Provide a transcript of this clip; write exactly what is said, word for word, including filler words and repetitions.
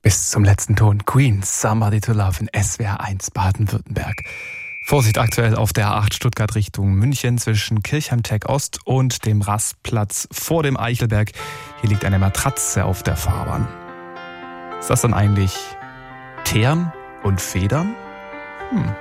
Bis zum letzten Ton. Queen, Somebody to Love in S W R eins Baden-Württemberg. Vorsicht aktuell auf der A acht Stuttgart Richtung München zwischen Kirchheim-Tech Ost und dem Rastplatz vor dem Eichelberg. Hier liegt eine Matratze auf der Fahrbahn. Ist das dann eigentlich Teeren und Federn? Hm.